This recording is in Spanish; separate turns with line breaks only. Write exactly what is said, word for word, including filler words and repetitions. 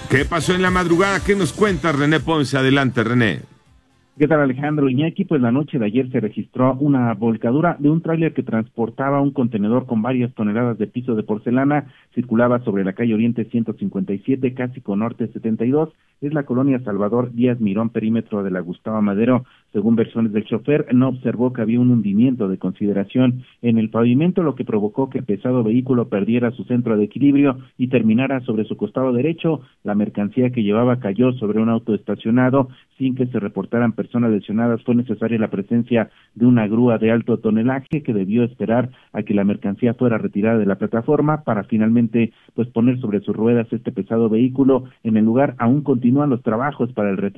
¿Qué pasó en la madrugada? ¿Qué nos cuenta René Ponce? Adelante, René.
¿Qué tal, Alejandro Iñaki? Pues la noche de ayer se registró una volcadura de un tráiler que transportaba un contenedor con varias toneladas de piso de porcelana. Circulaba sobre la calle Oriente ciento cincuenta y siete, casi con Norte setenta y dos. Es la colonia Salvador Díaz Mirón, perímetro de la Gustavo Madero. Según versiones del chofer, no observó que había un hundimiento de consideración en el pavimento, lo que provocó que el pesado vehículo perdiera su centro de equilibrio y terminara sobre su costado derecho. La mercancía que llevaba cayó sobre un auto estacionado sin que se reportaran personas lesionadas. Fue necesaria la presencia de una grúa de alto tonelaje que debió esperar a que la mercancía fuera retirada de la plataforma para finalmente pues poner sobre sus ruedas este pesado vehículo. En el lugar aún continúan los trabajos para el retiro